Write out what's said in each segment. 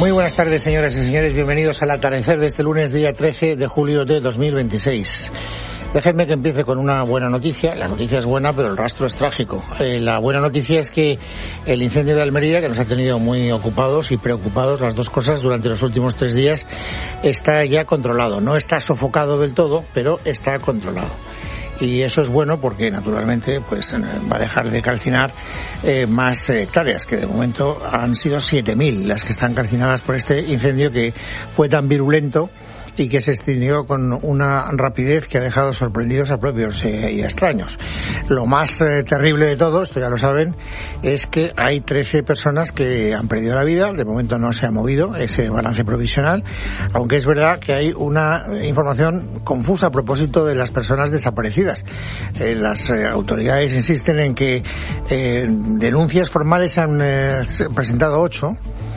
Muy buenas tardes, señoras y señores. Bienvenidos al atardecer de este lunes, día 13 de julio de 2026. Déjenme que empiece con una buena noticia. La noticia es buena, pero el rastro es trágico. La buena noticia es que el incendio de Almería, que nos ha tenido muy ocupados y preocupados, las dos cosas, durante los últimos 3 días, está ya controlado. No está sofocado del todo, pero está controlado. Y eso es bueno porque, naturalmente, pues va a dejar de calcinar más hectáreas, que de momento han sido 7.000 las que están calcinadas por este incendio que fue tan virulento y que se extinguió con una rapidez que ha dejado sorprendidos a propios y a extraños. Lo más terrible de todo, esto ya lo saben, es que hay 13 personas que han perdido la vida. De momento no se ha movido ese balance provisional, aunque es verdad que hay una información confusa a propósito de las personas desaparecidas. Las autoridades insisten en que denuncias formales se han presentado 8,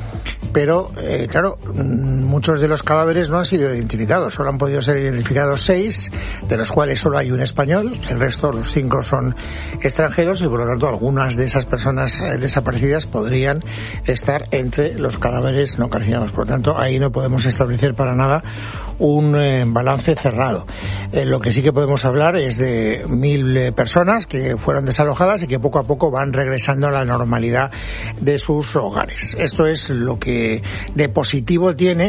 pero claro, muchos de los cadáveres no han sido identificados. Solo han podido ser identificados 6, de los cuales solo hay un español. El resto, los 5, son extranjeros y por lo tanto algunas de esas personas desaparecidas podrían estar entre los cadáveres no calcinados. Por lo tanto, ahí no podemos establecer para nada un balance cerrado. Lo que sí que podemos hablar es de 1.000 personas que fueron desalojadas y que poco a poco van regresando a la normalidad de sus hogares. Esto es lo que de positivo tiene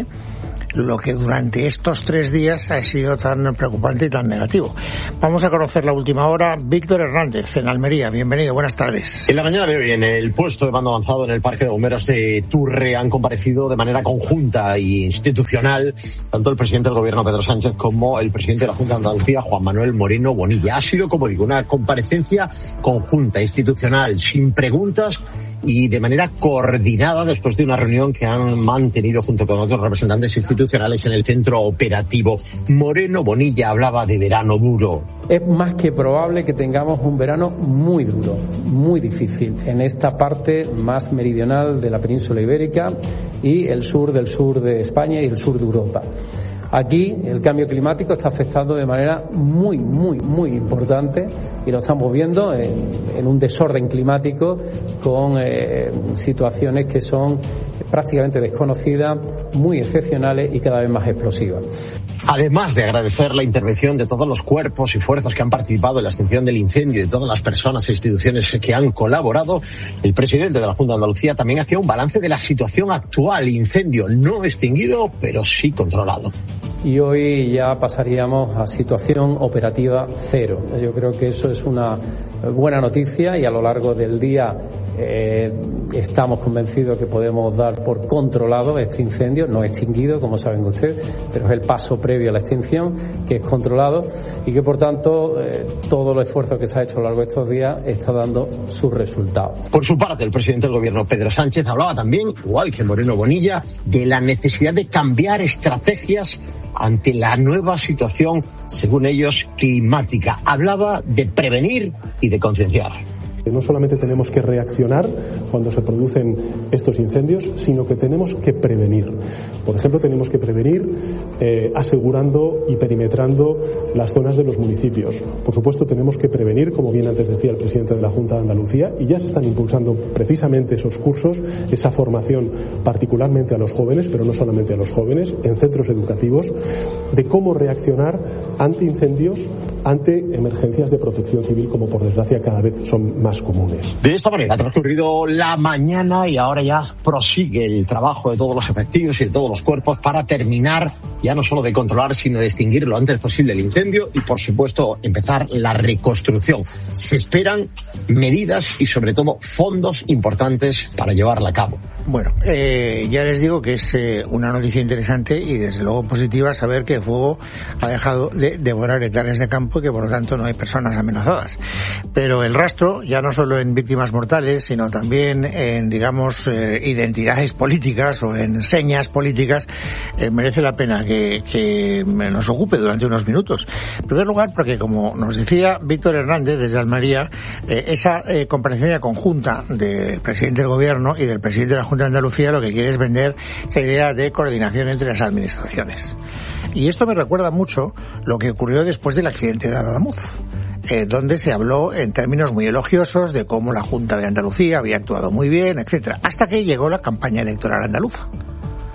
lo que durante estos 3 días ha sido tan preocupante y tan negativo. Vamos a conocer la última hora. Víctor Hernández, en Almería. Bienvenido, buenas tardes. En la mañana de hoy, en el puesto de mando avanzado en el Parque de Bomberos de Turre, han comparecido de manera conjunta e institucional tanto el presidente del Gobierno, Pedro Sánchez, como el presidente de la Junta de Andalucía, Juan Manuel Moreno Bonilla. Ha sido, como digo, una comparecencia conjunta, institucional, sin preguntas y de manera coordinada después de una reunión que han mantenido junto con otros representantes institucionales en el centro operativo. Moreno Bonilla hablaba de verano duro. Es más que probable que tengamos un verano muy duro, muy difícil, en esta parte más meridional de la península ibérica y el sur de España y el sur de Europa. Aquí el cambio climático está afectando de manera muy importante y lo estamos viendo en un desorden climático con situaciones que son prácticamente desconocidas, muy excepcionales y cada vez más explosivas. Además de agradecer la intervención de todos los cuerpos y fuerzas que han participado en la extinción del incendio y de todas las personas e instituciones que han colaborado, el presidente de la Junta de Andalucía también hacía un balance de la situación actual. Incendio no extinguido, pero sí controlado. Y hoy ya pasaríamos a situación operativa 0. Yo creo que eso es una buena noticia y a lo largo del día estamos convencidos que podemos dar por controlado este incendio, no extinguido, como saben ustedes, pero es el paso previo a la extinción, que es controlado y que por tanto todo el esfuerzo que se ha hecho a lo largo de estos días está dando sus resultados. Por su parte, el presidente del Gobierno, Pedro Sánchez, hablaba también, igual que Moreno Bonilla, de la necesidad de cambiar estrategias ante la nueva situación, según ellos, climática. Hablaba de prevenir y de concienciar. No solamente tenemos que reaccionar cuando se producen estos incendios, sino que tenemos que prevenir. Por ejemplo, tenemos que prevenir asegurando y perimetrando las zonas de los municipios. Por supuesto, tenemos que prevenir, como bien antes decía el presidente de la Junta de Andalucía, y ya se están impulsando precisamente esos cursos, esa formación particularmente a los jóvenes, pero no solamente a los jóvenes, en centros educativos, de cómo reaccionar ante incendios, ante emergencias de protección civil, como por desgracia cada vez son más comunes. De esta manera ha transcurrido la mañana y ahora ya prosigue el trabajo de todos los efectivos y de todos los cuerpos para terminar ya no solo de controlar, sino de extinguir lo antes posible el incendio y, por supuesto, empezar la reconstrucción. Se esperan medidas y, sobre todo, fondos importantes para llevarla a cabo. Bueno, ya les digo que es una noticia interesante y desde luego positiva saber que el fuego ha dejado de devorar hectáreas de campo y que por lo tanto no hay personas amenazadas. Pero el rastro, ya no solo en víctimas mortales, sino también en, digamos, identidades políticas o en señas políticas, merece la pena que nos ocupe durante unos minutos. En primer lugar, porque como nos decía Víctor Hernández desde Almería, esa comparecencia conjunta del presidente del Gobierno y del presidente de la Junta de Andalucía lo que quiere es vender esa idea de coordinación entre las administraciones. Y esto me recuerda mucho lo que ocurrió después del accidente de Adamuz, donde se habló en términos muy elogiosos de cómo la Junta de Andalucía había actuado muy bien, etcétera, hasta que llegó la campaña electoral andaluza.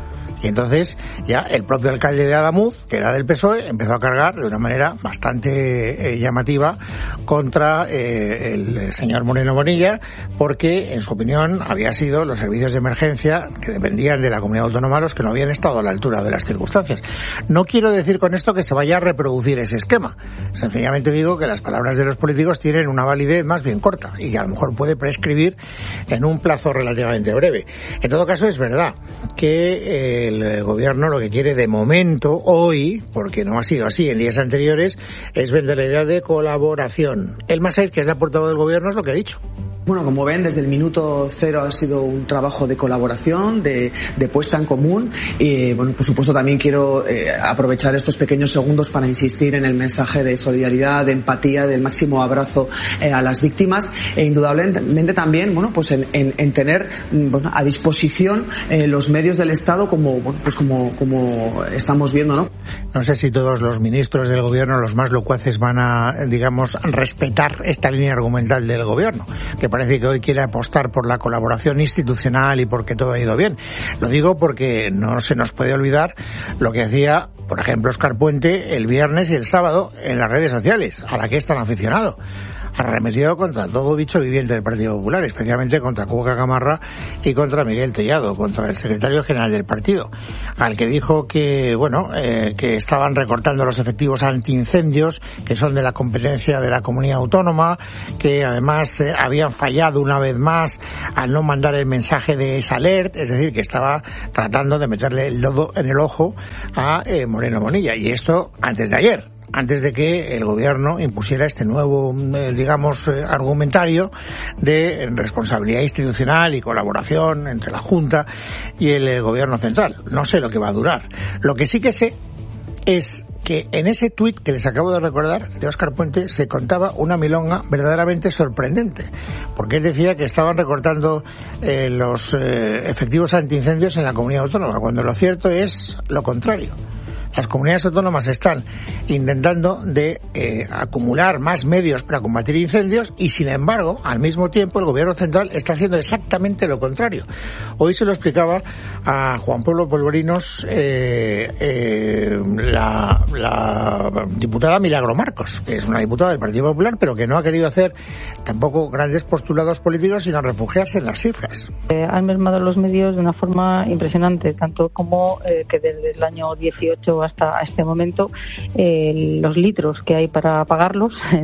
Y entonces ya el propio alcalde de Adamuz, que era del PSOE, empezó a cargar de una manera bastante llamativa contra el señor Moreno Bonilla, porque en su opinión había sido los servicios de emergencia que dependían de la comunidad autónoma los que no habían estado a la altura de las circunstancias. No quiero decir con esto que se vaya a reproducir ese esquema. Sencillamente digo que las palabras de los políticos tienen una validez más bien corta y que a lo mejor puede prescribir en un plazo relativamente breve. En todo caso, es verdad que el gobierno lo que quiere de momento, hoy, porque no ha sido así en días anteriores, es vender la idea de colaboración. El Massaid, que es la portavoz del gobierno, es lo que ha dicho. Bueno, como ven, desde el minuto cero ha sido un trabajo de colaboración, de puesta en común. Y, bueno, por supuesto también quiero aprovechar estos pequeños segundos para insistir en el mensaje de solidaridad, de empatía, del máximo abrazo a las víctimas e indudablemente también, bueno, pues en tener a disposición los medios del Estado como estamos viendo, ¿no? No sé si todos los ministros del gobierno, los más locuaces, van a, digamos, respetar esta línea argumental del gobierno, que parece que hoy quiere apostar por la colaboración institucional y porque todo ha ido bien. Lo digo porque no se nos puede olvidar lo que hacía, por ejemplo, Óscar Puente el viernes y el sábado en las redes sociales, a la que es tan aficionado. Arremetido contra todo bicho viviente del Partido Popular, especialmente contra Cuca Gamarra y contra Miguel Tellado, contra el secretario general del partido, al que dijo que, que estaban recortando los efectivos antiincendios, que son de la competencia de la comunidad autónoma, que además habían fallado una vez más al no mandar el mensaje de esa alert, es decir, que estaba tratando de meterle el dedo en el ojo a Moreno Bonilla, y esto antes de ayer, antes de que el gobierno impusiera este nuevo, argumentario de responsabilidad institucional y colaboración entre la Junta y el gobierno central. No sé lo que va a durar. Lo que sí que sé es que en ese tuit que les acabo de recordar de Óscar Puente se contaba una milonga verdaderamente sorprendente, porque él decía que estaban recortando los efectivos antiincendios en la comunidad autónoma, cuando lo cierto es lo contrario. Las comunidades autónomas están intentando de acumular más medios para combatir incendios y, sin embargo, al mismo tiempo, el gobierno central está haciendo exactamente lo contrario. Hoy se lo explicaba a Juan Pablo Polvorinos la diputada Milagro Marcos, que es una diputada del Partido Popular, pero que no ha querido hacer tampoco grandes postulados políticos, sino refugiarse en las cifras. Han mermado los medios de una forma impresionante, tanto como que desde el año 18 hasta este momento los litros que hay para pagarlos se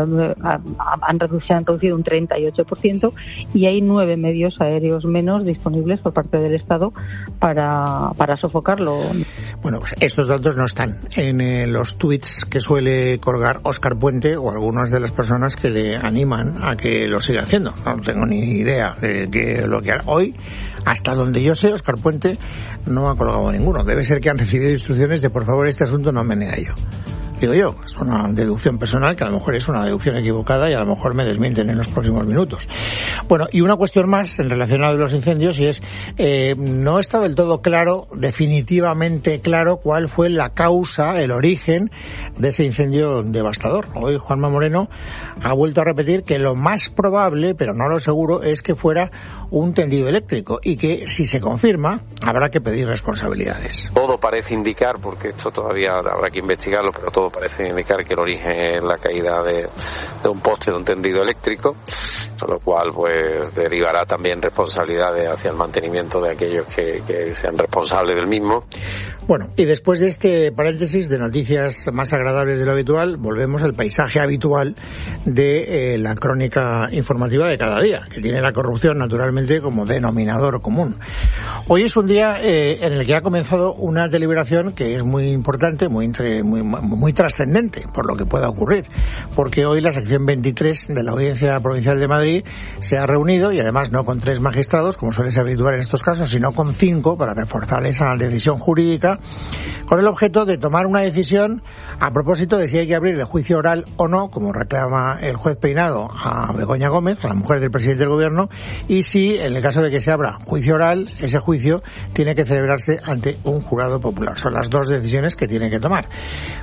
han reducido un 38% y hay 9 medios aéreos menos disponibles por parte del Estado para sofocarlo. Bueno, pues estos datos no están en los tweets que suele colgar Óscar Puente o algunas de las personas que le animan a que lo siga haciendo. No tengo ni idea de lo que hará. Hoy, hasta donde yo sé, Óscar Puente no ha colgado ninguno. Debe ser que han recibido instrucciones de por favor este asunto no me niega yo. Digo yo, es una deducción personal que a lo mejor es una deducción equivocada y a lo mejor me desmienten en los próximos minutos. Bueno, y una cuestión más en relación a los incendios, y es, no está del todo claro, definitivamente claro, cuál fue la causa, el origen de ese incendio devastador. Hoy Juanma Moreno ha vuelto a repetir que lo más probable, pero no lo seguro, es que fuera un tendido eléctrico y que, si se confirma, habrá que pedir responsabilidades. Todo parece indicar, porque esto todavía habrá que investigarlo, pero todo parece indicar que el origen es la caída de un poste de un tendido eléctrico, con lo cual pues derivará también responsabilidades hacia el mantenimiento de aquellos que sean responsables del mismo. Bueno, y después de este paréntesis de noticias más agradables de lo habitual, volvemos al paisaje habitual de la crónica informativa de cada día, que tiene la corrupción naturalmente como denominador común. Hoy es un día en el que ha comenzado una deliberación que es muy importante, muy trascendente por lo que pueda ocurrir, porque hoy la sección 23 de la Audiencia Provincial de Madrid se ha reunido, y además no con 3 magistrados, como suele ser habitual en estos casos, sino con 5 para reforzar esa decisión jurídica, con el objeto de tomar una decisión a propósito de si hay que abrir el juicio oral o no, como reclama el juez Peinado a Begoña Gómez, a la mujer del presidente del gobierno, y si, en el caso de que se abra juicio oral, ese juicio tiene que celebrarse ante un jurado popular. Son las 2 decisiones que tiene que tomar. Como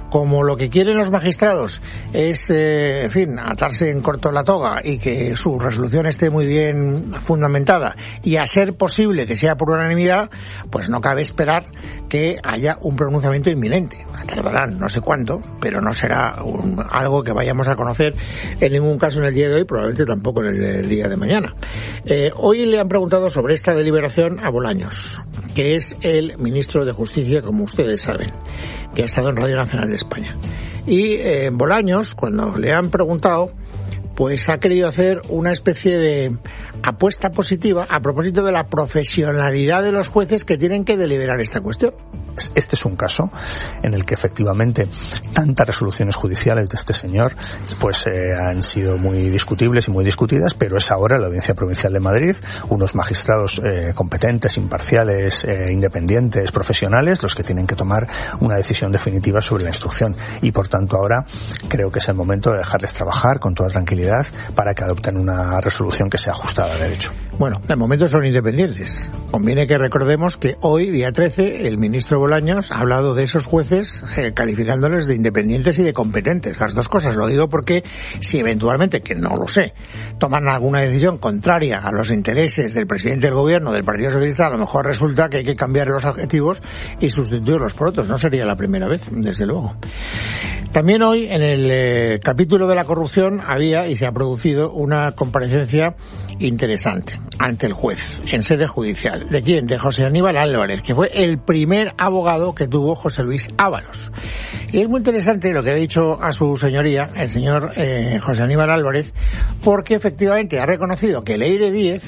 lo que quieren los magistrados es, en fin, atarse en corto la toga y que su resolución esté muy bien fundamentada y a ser posible que sea por unanimidad, pues no cabe esperar que haya un pronunciamiento inminente. Tardarán no sé cuánto, pero no será algo que vayamos a conocer en ningún caso en el día de hoy, probablemente tampoco en el día de mañana. Hoy le han preguntado sobre esta deliberación a Bolaños, que es el ministro de Justicia, como ustedes saben, que ha estado en Radio Nacional de España. Y Bolaños, cuando le han preguntado, pues ha querido hacer una especie de apuesta positiva a propósito de la profesionalidad de los jueces que tienen que deliberar esta cuestión. Este es un caso en el que efectivamente tantas resoluciones judiciales de este señor pues han sido muy discutibles y muy discutidas, pero es ahora la Audiencia Provincial de Madrid, unos magistrados competentes, imparciales, independientes, profesionales, los que tienen que tomar una decisión definitiva sobre la instrucción. Y por tanto ahora creo que es el momento de dejarles trabajar con toda tranquilidad para que adopten una resolución que sea ajustada a derecho. Bueno, de momento son independientes. Conviene que recordemos que hoy, día 13, el ministro Bolaños ha hablado de esos jueces calificándoles de independientes y de competentes. Las dos cosas. Lo digo porque si eventualmente, que no lo sé, toman alguna decisión contraria a los intereses del presidente del gobierno, del Partido Socialista, a lo mejor resulta que hay que cambiar los adjetivos y sustituirlos por otros. No sería la primera vez, desde luego. También hoy, en el capítulo de la corrupción, había y se ha producido una comparecencia interesante ante el juez en sede judicial. ¿De quién? De José Aníbal Álvarez, que fue el primer abogado que tuvo José Luis Ábalos. Y es muy interesante lo que ha dicho a su señoría, el señor José Aníbal Álvarez, porque efectivamente ha reconocido que Leire Díez,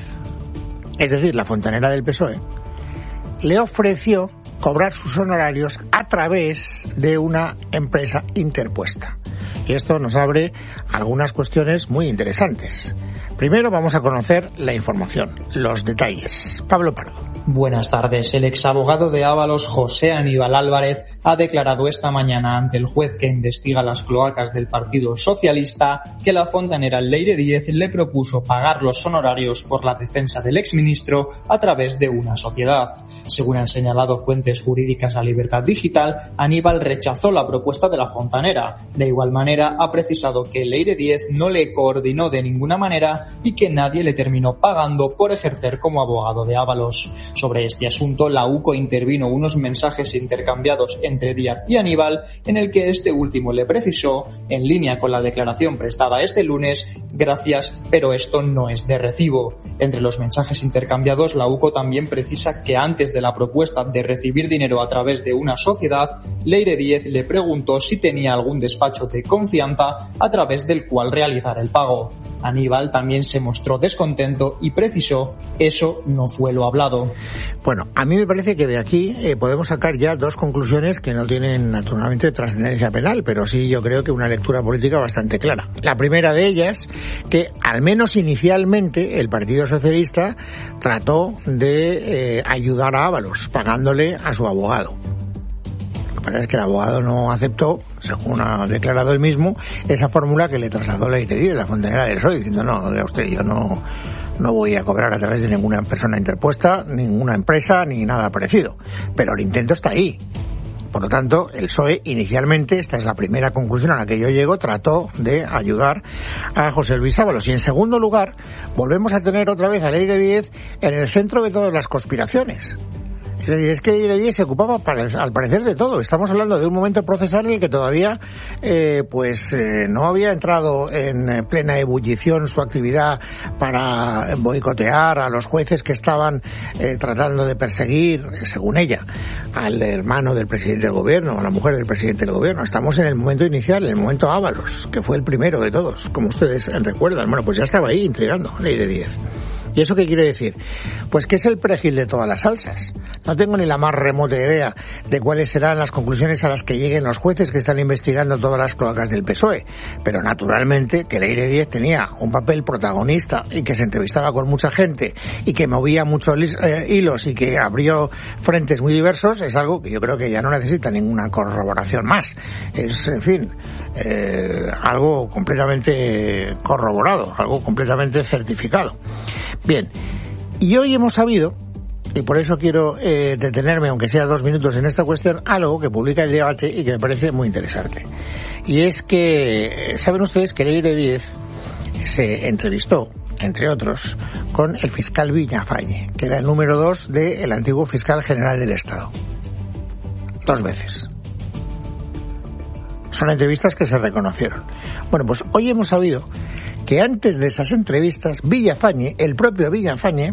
es decir, la fontanera del PSOE, le ofreció cobrar sus honorarios a través de una empresa interpuesta. Y esto nos abre algunas cuestiones muy interesantes. Primero vamos a conocer la información, los detalles. Pablo Pardo. Buenas tardes. El exabogado de Ábalos, José Aníbal Álvarez, ha declarado esta mañana ante el juez que investiga las cloacas del Partido Socialista que la fontanera Leire Díez le propuso pagar los honorarios por la defensa del exministro a través de una sociedad. Según han señalado fuentes jurídicas a Libertad Digital, Aníbal rechazó la propuesta de la fontanera. De igual manera, ha precisado que Leire Díez no le coordinó de ninguna manera y que nadie le terminó pagando por ejercer como abogado de Ábalos. Sobre este asunto, la UCO intervino unos mensajes intercambiados entre Díaz y Aníbal, en el que este último le precisó, en línea con la declaración prestada este lunes: gracias, pero esto no es de recibo. Entre los mensajes intercambiados, la UCO también precisa que antes de la propuesta de recibir dinero a través de una sociedad, Leire Díez le preguntó si tenía algún despacho de confianza a través del cual realizar el pago. Aníbal también se mostró descontento y precisó: eso no fue lo hablado. Bueno, a mí me parece que de aquí podemos sacar ya dos conclusiones que no tienen naturalmente trascendencia penal, pero sí yo creo que una lectura política bastante clara. La primera de ellas, que al menos inicialmente el Partido Socialista trató de ayudar a Ábalos, pagándole a su abogado. Lo que pasa es que el abogado no aceptó, según ha declarado él mismo, esa fórmula que le trasladó Leire Díez, la fontanera del PSOE, diciendo: no, oiga usted, yo no voy a cobrar a través de ninguna persona interpuesta, ninguna empresa, ni nada parecido. Pero el intento está ahí. Por lo tanto, el PSOE inicialmente, esta es la primera conclusión a la que yo llego, trató de ayudar a José Luis Ábalos. Y en segundo lugar, volvemos a tener otra vez a Leire Díez en el centro de todas las conspiraciones. Es decir, es que Leire Díez se ocupaba, al parecer, de todo. Estamos hablando de un momento procesal en el que todavía no había entrado en plena ebullición su actividad para boicotear a los jueces que estaban tratando de perseguir, según ella, al hermano del presidente del gobierno, a la mujer del presidente del gobierno. Estamos en el momento inicial, en el momento Ábalos, que fue el primero de todos, como ustedes recuerdan. Bueno, pues ya estaba ahí intrigando Leire Díez. ¿Y eso qué quiere decir? Pues que es el perejil de todas las salsas. No tengo ni la más remota idea de cuáles serán las conclusiones a las que lleguen los jueces que están investigando todas las cloacas del PSOE. Pero naturalmente que Leire Díez tenía un papel protagonista y que se entrevistaba con mucha gente y que movía muchos hilos y que abrió frentes muy diversos, es algo que yo creo que ya no necesita ninguna corroboración más. Es, en fin, algo completamente corroborado, algo completamente certificado. Bien, y hoy hemos sabido y por eso quiero detenerme, aunque sea 2 minutos, en esta cuestión, algo que publica El Debate y que me parece muy interesante. Y es que, ¿saben ustedes que Leire Díez se entrevistó, entre otros, con el fiscal Villafañe, que era el número 2 del antiguo fiscal general del Estado? 2 veces. Son entrevistas que se reconocieron. Bueno, pues hoy hemos sabido que antes de esas entrevistas, Villafañe, el propio Villafañe,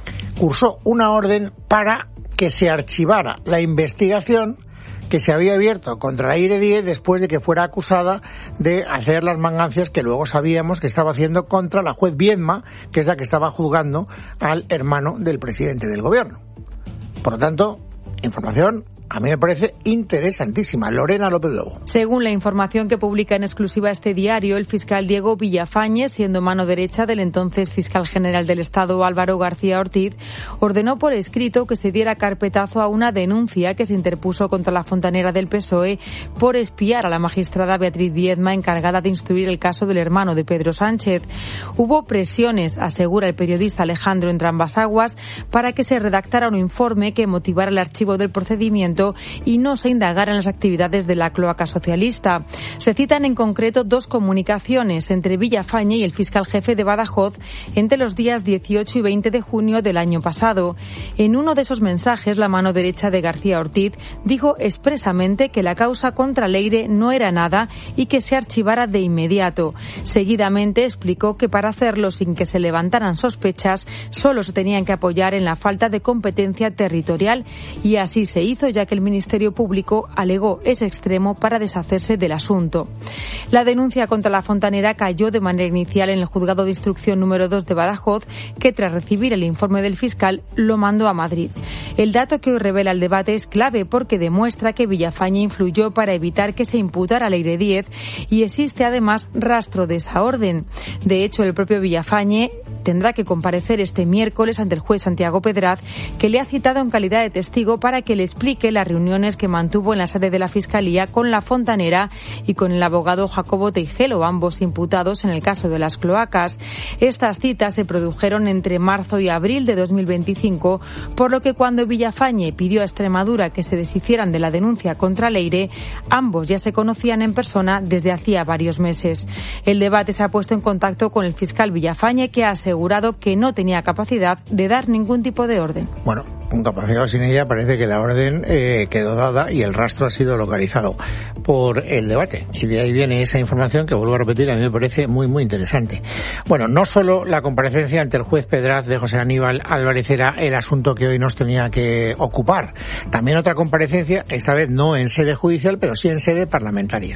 cursó una orden para que se archivara la investigación que se había abierto contra Leire Díez después de que fuera acusada de hacer las mangancias que luego sabíamos que estaba haciendo contra la juez Viedma, que es la que estaba juzgando al hermano del presidente del gobierno. Por lo tanto, información a mí me parece interesantísima. Lorena López Lobo. Según la información que publica en exclusiva este diario, el fiscal Diego Villafañe, siendo mano derecha del entonces fiscal general del Estado Álvaro García Ortiz, ordenó por escrito que se diera carpetazo a una denuncia que se interpuso contra la fontanera del PSOE por espiar a la magistrada Beatriz Viedma, encargada de instruir el caso del hermano de Pedro Sánchez. Hubo presiones, asegura el periodista Alejandro Entrambas-Aguas, para que se redactara un informe que motivara el archivo del procedimiento y no se indagara en las actividades de la cloaca socialista. Se citan en concreto 2 comunicaciones entre Villafañe y el fiscal jefe de Badajoz entre los días 18 y 20 de junio del año pasado. En uno de esos mensajes, la mano derecha de García Ortiz dijo expresamente que la causa contra Leire no era nada y que se archivara de inmediato. Seguidamente explicó que para hacerlo sin que se levantaran sospechas, solo se tenían que apoyar en la falta de competencia territorial, y así se hizo, ya que el Ministerio Público alegó ese extremo para deshacerse del asunto. La denuncia contra la fontanera cayó de manera inicial en el Juzgado de Instrucción número 2 de Badajoz, que tras recibir el informe del fiscal lo mandó a Madrid. El dato que hoy revela El Debate es clave porque demuestra que Villafañe influyó para evitar que se imputara a Leire Díez, y existe además rastro de esa orden. De hecho, el propio Villafañe tendrá que comparecer este miércoles ante el juez Santiago Pedraz, que le ha citado en calidad de testigo para que le explique las reuniones que mantuvo en la sede de la Fiscalía con la fontanera y con el abogado Jacobo Teijelo, ambos imputados en el caso de las cloacas. Estas citas se produjeron entre marzo y abril de 2025, por lo que cuando Villafañe pidió a Extremadura que se deshicieran de la denuncia contra Leire, ambos ya se conocían en persona desde hacía varios meses. El Debate se ha puesto en contacto con el fiscal Villafañe, que ha asegurado que no tenía capacidad de dar ningún tipo de orden. Bueno, con capacidad o sin ella, parece que la orden quedó dada y el rastro ha sido localizado por El Debate. Y de ahí viene esa información que, vuelvo a repetir, a mí me parece muy, muy interesante. Bueno, no solo la comparecencia ante el juez Pedraz de José Aníbal Álvarez era el asunto que hoy nos tenía que ocupar. También otra comparecencia, esta vez no en sede judicial, pero sí en sede parlamentaria.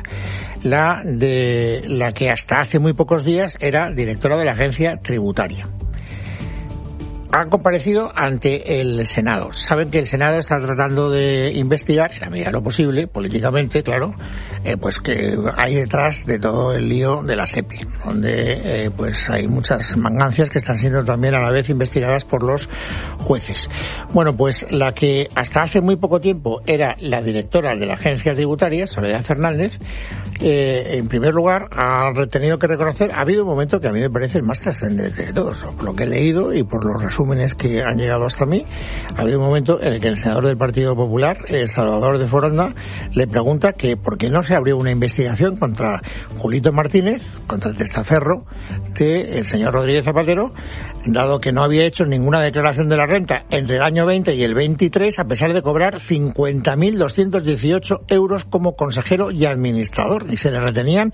La de la que hasta hace muy pocos días era directora de la Agencia Tributaria. Han comparecido ante el Senado. Saben que el Senado está tratando de investigar, en la medida de lo posible, políticamente, claro, pues que hay detrás de todo el lío de la SEPI, donde pues hay muchas mangancias que están siendo también a la vez investigadas por los jueces. Bueno, pues la que hasta hace muy poco tiempo era la directora de la Agencia Tributaria, Soledad Fernández, en primer lugar ha tenido que reconocer, ha habido un momento que a mí me parece el más trascendente de todos, por lo que he leído y por los resúmenes que han llegado hasta mí. Ha habido un momento en el que el senador del Partido Popular, Salvador de Foronda, le pregunta que por qué no se abrió una investigación contra Julito Martínez, contra el testaferro del señor Rodríguez Zapatero, dado que no había hecho ninguna declaración de la renta entre el año 20 y el 23, a pesar de cobrar 50.218 euros como consejero y administrador, y se le retenían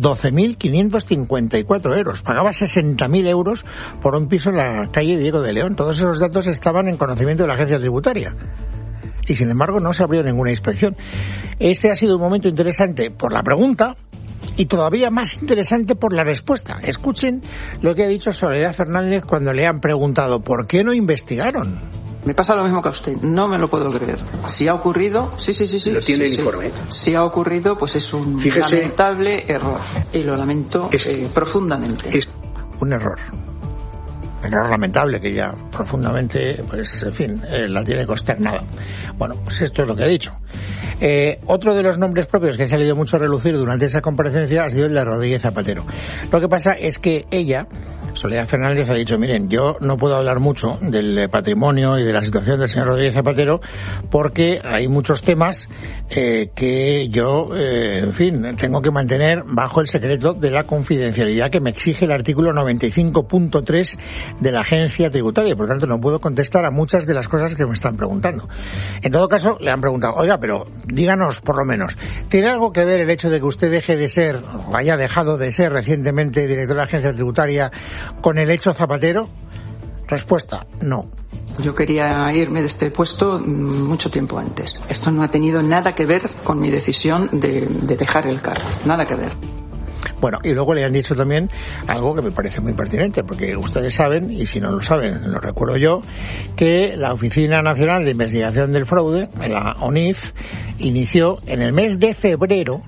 12.554 euros. Pagaba 60.000 euros por un piso en la calle Diego de León. Todos esos datos estaban en conocimiento de la agencia tributaria. Y sin embargo no se abrió ninguna inspección. Este ha sido un momento interesante por la pregunta y todavía más interesante por la respuesta. Escuchen lo que ha dicho Soledad Fernández cuando le han preguntado ¿por qué no investigaron? Me pasa lo mismo que a usted, no me lo puedo creer. Si ha ocurrido, sí. ¿Lo tiene el informe? Si ha ocurrido, pues es un lamentable error. Y lo lamento profundamente. Es un error lamentable que ya profundamente, pues en fin, la tiene consternada. Bueno, pues esto es lo que he dicho. Otro de los nombres propios que ha salido mucho a relucir durante esa comparecencia ha sido el de Rodríguez Zapatero. Lo que pasa es que ella, Soledad Fernández ha dicho, miren, yo no puedo hablar mucho del patrimonio y de la situación del señor Rodríguez Zapatero porque hay muchos temas que yo, en fin, tengo que mantener bajo el secreto de la confidencialidad que me exige el artículo 95.3 de la Agencia Tributaria. Por tanto, no puedo contestar a muchas de las cosas que me están preguntando. En todo caso, le han preguntado, oiga, pero díganos, por lo menos, ¿tiene algo que ver el hecho de que usted deje de ser, o haya dejado de ser recientemente director de la Agencia Tributaria con el hecho Zapatero? Respuesta, no. Yo quería irme de este puesto mucho tiempo antes. Esto no ha tenido nada que ver con mi decisión de dejar el cargo. Nada que ver. Bueno, y luego le han dicho también algo que me parece muy pertinente, porque ustedes saben, y si no lo saben, lo recuerdo yo, que la Oficina Nacional de Investigación del Fraude, la ONIF, inició en el mes de febrero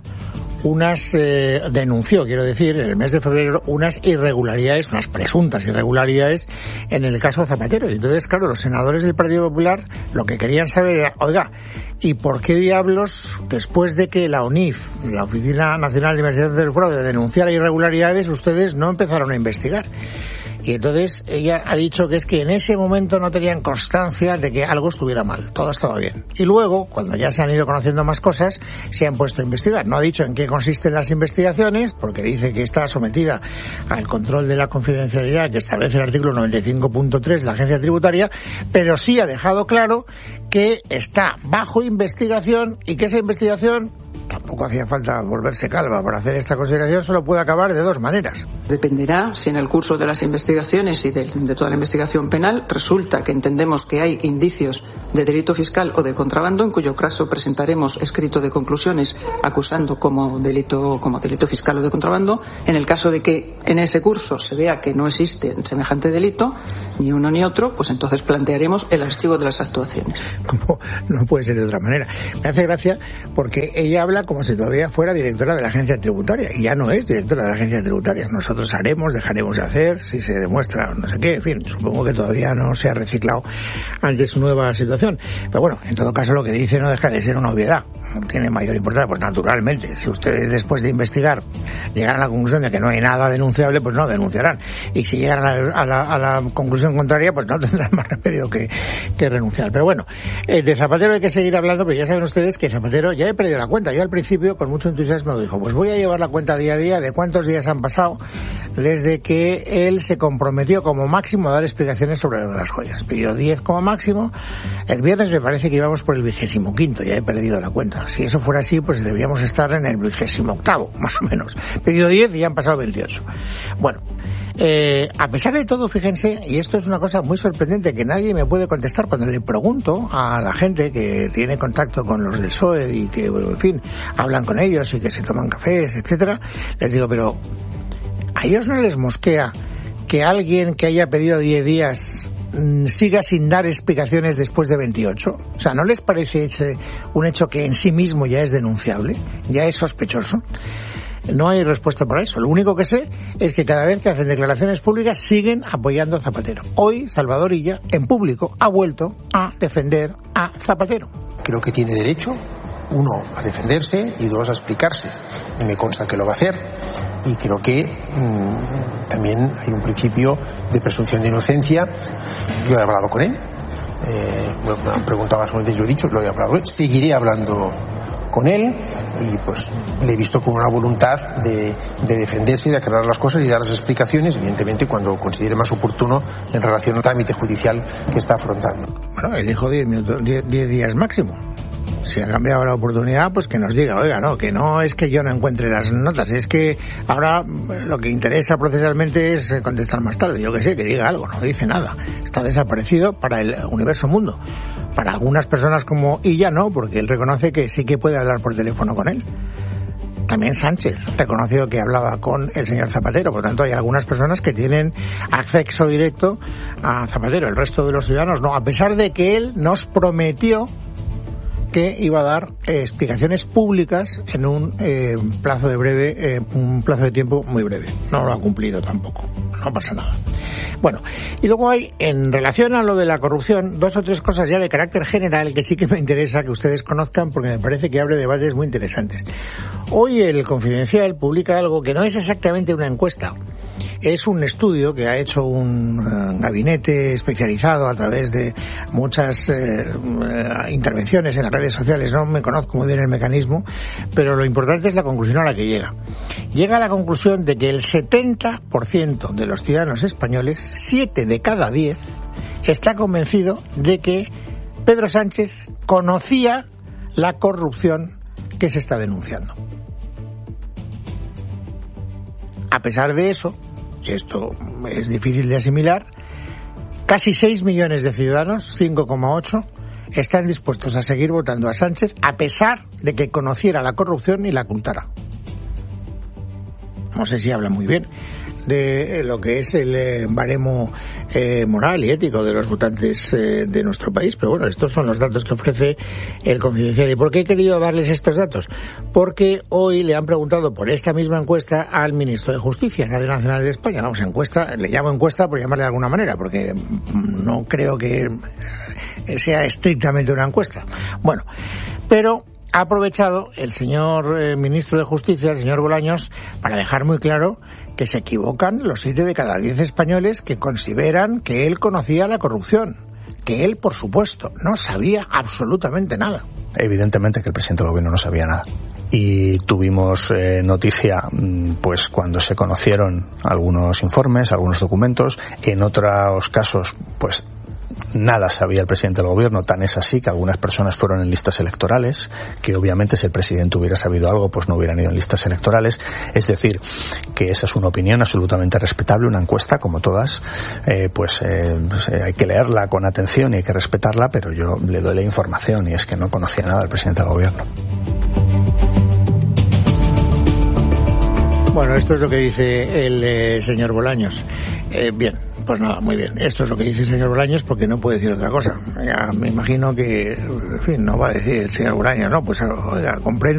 denunció en el mes de febrero unas irregularidades, unas presuntas irregularidades en el caso Zapatero. Y entonces, claro, los senadores del Partido Popular lo que querían saber era, oiga, ¿y por qué diablos, después de que la ONIF, la Oficina Nacional de Investigación del Fraude, denunciara irregularidades, ustedes no empezaron a investigar? Y entonces ella ha dicho que es que en ese momento no tenían constancia de que algo estuviera mal, todo estaba bien. Y luego, cuando ya se han ido conociendo más cosas, se han puesto a investigar. No ha dicho en qué consisten las investigaciones, porque dice que está sometida al control de la confidencialidad que establece el artículo 95.3 de la Agencia Tributaria, pero sí ha dejado claro que está bajo investigación y que esa investigación, tampoco hacía falta volverse calva para hacer esta consideración, solo puede acabar de dos maneras. Dependerá si en el curso de las investigaciones y de toda la investigación penal resulta que entendemos que hay indicios de delito fiscal o de contrabando, en cuyo caso presentaremos escrito de conclusiones acusando como delito fiscal o de contrabando. En el caso de que en ese curso se vea que no existe semejante delito, ni uno ni otro, pues entonces plantearemos el archivo de las actuaciones. Como no puede ser de otra manera. Me hace gracia porque ella habla como si todavía fuera directora de la Agencia Tributaria, y ya no es directora de la Agencia Tributaria. Nosotros dejaremos de hacer si se demuestra no sé qué, en fin, supongo que todavía no se ha reciclado ante su nueva situación. Pero bueno, en todo caso lo que dice no deja de ser una obviedad, no tiene mayor importancia. Pues naturalmente, si ustedes después de investigar llegan a la conclusión de que no hay nada denunciable, pues no denunciarán, y si llegan a la conclusión contraria, pues no tendrán más remedio que renunciar. Pero bueno, de Zapatero hay que seguir hablando, pero ya saben ustedes que Zapatero, ya he perdido la cuenta. Yo al principio con mucho entusiasmo dijo, pues voy a llevar la cuenta día a día de cuántos días han pasado desde que él se comprometió como máximo a dar explicaciones sobre lo de las joyas. Pidió 10 como máximo. El viernes me parece que íbamos por el 25º, ya he perdido la cuenta. Si eso fuera así, pues deberíamos estar en el 28º, más o menos. Pidió 10 y ya han pasado 28. Bueno, a pesar de todo, fíjense, y esto es una cosa muy sorprendente que nadie me puede contestar cuando le pregunto a la gente que tiene contacto con los del PSOE y que, en fin, hablan con ellos y que se toman cafés, etcétera, les digo, pero ¿a ellos no les mosquea que alguien que haya pedido 10 días siga sin dar explicaciones después de 28? O sea, ¿no les parece un hecho que en sí mismo ya es denunciable, ya es sospechoso? No hay respuesta para eso. Lo único que sé es que cada vez que hacen declaraciones públicas siguen apoyando a Zapatero. Hoy Salvador Illa, en público, ha vuelto a defender a Zapatero. Creo que tiene derecho, uno, a defenderse y dos, a explicarse. Y me consta que lo va a hacer. Y creo que también hay un principio de presunción de inocencia. Yo he hablado con él. Me han preguntado más veces, yo he dicho, lo he hablado con él. Seguiré hablando con él y pues le he visto con una voluntad de defenderse y de aclarar las cosas y dar las explicaciones, evidentemente cuando considere más oportuno en relación al trámite judicial que está afrontando. Bueno, él dijo 10 días máximo. Si ha cambiado la oportunidad, pues que nos diga, oiga, no, que no es que yo no encuentre las notas, es que ahora lo que interesa procesalmente es contestar más tarde. Yo que sé, que diga algo, no dice nada. Está desaparecido para el universo mundo. Para algunas personas como Illa no, porque él reconoce que sí que puede hablar por teléfono con él. También Sánchez reconoció que hablaba con el señor Zapatero, por tanto hay algunas personas que tienen acceso directo a Zapatero, el resto de los ciudadanos no, a pesar de que él nos prometió que iba a dar explicaciones públicas en un plazo de tiempo muy breve. No lo ha cumplido tampoco, no pasa nada. Bueno, y luego hay, en relación a lo de la corrupción, 2 o 3 cosas ya de carácter general que sí que me interesa que ustedes conozcan porque me parece que abre debates muy interesantes. Hoy el Confidencial publica algo que no es exactamente una encuesta, es un estudio que ha hecho un gabinete especializado a través de muchas intervenciones en las redes sociales. No me conozco muy bien el mecanismo, pero lo importante es la conclusión a la que llega. Llega a la conclusión de que el 70% de los ciudadanos españoles, 7 de cada 10, está convencido de que Pedro Sánchez conocía la corrupción que se está denunciando. A pesar de eso, y esto es difícil de asimilar, casi 6 millones de ciudadanos, 5,8, están dispuestos a seguir votando a Sánchez a pesar de que conociera la corrupción y la ocultara. No sé si habla muy bien de lo que es el baremo moral y ético de los votantes de nuestro país, pero bueno, estos son los datos que ofrece el Confidencial. ¿Y por qué he querido darles estos datos? Porque hoy le han preguntado por esta misma encuesta al ministro de Justicia, Radio Nacional de España. Vamos, encuesta, le llamo encuesta por llamarle de alguna manera, porque no creo que sea estrictamente una encuesta. Bueno, pero ha aprovechado el señor ministro de Justicia, el señor Bolaños, para dejar muy claro que se equivocan los 7 de cada 10 españoles que consideran que él conocía la corrupción, que él, por supuesto, no sabía absolutamente nada. Evidentemente que el presidente del gobierno no sabía nada. Y tuvimos noticia pues cuando se conocieron algunos informes, algunos documentos. En otros casos, pues nada sabía el presidente del gobierno, tan es así que algunas personas fueron en listas electorales, que obviamente si el presidente hubiera sabido algo pues no hubieran ido en listas electorales. Es decir, que esa es una opinión absolutamente respetable, una encuesta como todas, hay que leerla con atención y hay que respetarla, pero yo le doy la información y es que no conocía nada del presidente del gobierno. Bueno, esto es lo que dice el señor Bolaños. Bien, pues nada, muy bien. Esto es lo que dice el señor Bolaños porque no puede decir otra cosa. Ya me imagino que, en fin, no va a decir el señor Bolaños, no, pues oiga, comprendo